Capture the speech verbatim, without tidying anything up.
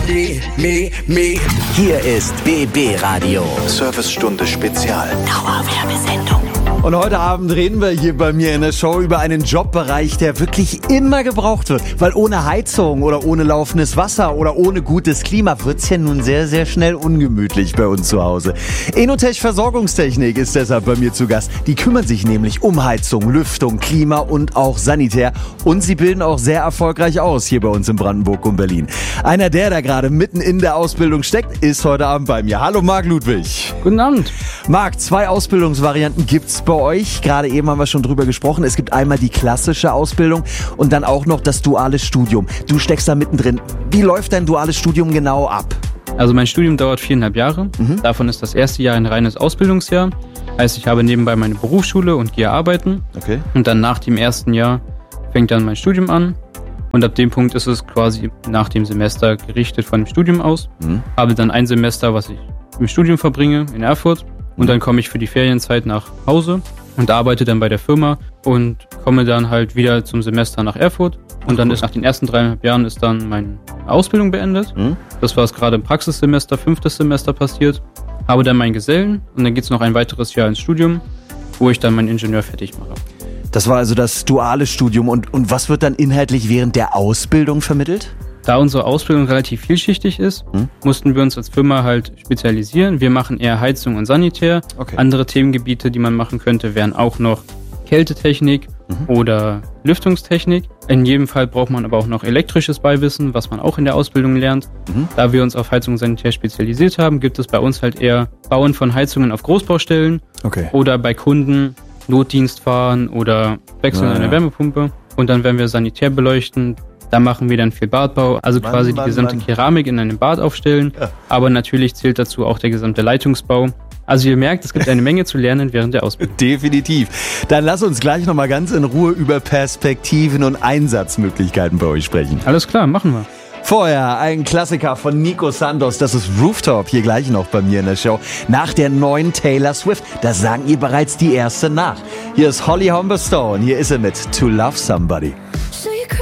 me, me, me. Hier ist B B Radio. Servicestunde Spezial. Dauerwerbesendung. Und heute Abend reden wir hier bei mir in der Show über einen Jobbereich, der wirklich immer gebraucht wird. Weil ohne Heizung oder ohne laufendes Wasser oder ohne gutes Klima wird's ja nun sehr, sehr schnell ungemütlich bei uns zu Hause. Enotech Versorgungstechnik ist deshalb bei mir zu Gast. Die kümmern sich nämlich um Heizung, Lüftung, Klima und auch Sanitär. Und sie bilden auch sehr erfolgreich aus hier bei uns in Brandenburg und Berlin. Einer, der da gerade mitten in der Ausbildung steckt, ist heute Abend bei mir. Hallo Marc Ludwig. Guten Abend. Marc, zwei Ausbildungsvarianten gibt's bei euch. Gerade eben haben wir schon drüber gesprochen. Es gibt einmal die klassische Ausbildung und dann auch noch das duale Studium. Du steckst da mittendrin. Wie läuft dein duales Studium genau ab? Also mein Studium dauert viereinhalb Jahre. Mhm. Davon ist das erste Jahr ein reines Ausbildungsjahr. Heißt, ich habe nebenbei meine Berufsschule und gehe arbeiten. Okay. Und dann nach dem ersten Jahr fängt dann mein Studium an. Und ab dem Punkt ist es quasi nach dem Semester gerichtet von dem Studium aus. Mhm. Habe dann ein Semester, was ich im Studium verbringe in Erfurt. Und dann komme ich für die Ferienzeit nach Hause und arbeite dann bei der Firma und komme dann halt wieder zum Semester nach Erfurt. Und dann ist nach den ersten dreieinhalb Jahren ist dann meine Ausbildung beendet. Mhm. Das war es gerade im Praxissemester, fünftes Semester passiert. Habe dann meinen Gesellen und dann geht es noch ein weiteres Jahr ins Studium, wo ich dann meinen Ingenieur fertig mache. Das war also das duale Studium. Und, und was wird dann inhaltlich während der Ausbildung vermittelt? Da unsere Ausbildung relativ vielschichtig ist, hm? mussten wir uns als Firma halt spezialisieren. Wir machen eher Heizung und Sanitär. Okay. Andere Themengebiete, die man machen könnte, wären auch noch Kältetechnik mhm. oder Lüftungstechnik. In jedem Fall braucht man aber auch noch elektrisches Beiwissen, was man auch in der Ausbildung lernt. Mhm. Da wir uns auf Heizung und Sanitär spezialisiert haben, gibt es bei uns halt eher Bauen von Heizungen auf Großbaustellen okay. oder bei Kunden Notdienst fahren oder wechseln ah, an der ja. Wärmepumpe. Und dann werden wir Sanitär beleuchten. Da machen wir dann viel Badbau, also Mann, quasi die Mann, gesamte Mann. Keramik in einem Bad aufstellen. Ja. Aber natürlich zählt dazu auch der gesamte Leitungsbau. Also ihr merkt, es gibt eine Menge zu lernen während der Ausbildung. Definitiv. Dann lass uns gleich nochmal ganz in Ruhe über Perspektiven und Einsatzmöglichkeiten bei euch sprechen. Alles klar, machen wir. Vorher ein Klassiker von Nico Santos, das ist Rooftop, hier gleich noch bei mir in der Show. Nach der neuen Taylor Swift, das sagen ihr bereits die erste nach. Hier ist Holly Humberstone, hier ist er mit To Love Somebody.